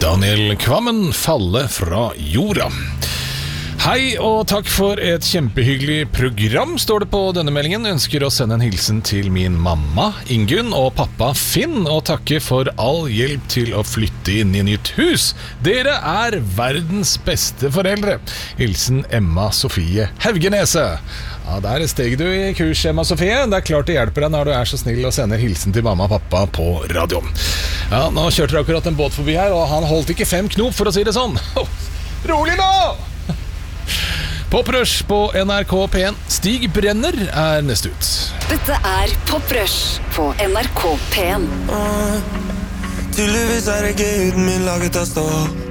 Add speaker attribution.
Speaker 1: Daniel Kvammen, Falle fra jorda. Hei og takk for et kjempehyggelig program, står det på denne meldingen. Ønsker å sende en hilsen til min mamma, Ingunn, og pappa Finn, og takke for all hjelp til å flytte inn i nytt hus. Dere er verdens beste foreldre. Hilsen Emma Sofie Haugenese. Ja, der steg du i kurs, Emma Sofie. Det er klart det hjelper deg når du er så snill og sender hilsen til mamma og pappa på radioen. Ja, nå kjørte det akkurat en båt forbi her, og han holdt ikke 5 knop, for å si det sånn. Rolig nå! Poprush på NRK P1. Stig Brenner er neste ut.
Speaker 2: Dette er Poprush på NRK P1.
Speaker 3: Tydeligvis er det ikke huden min laget av stål.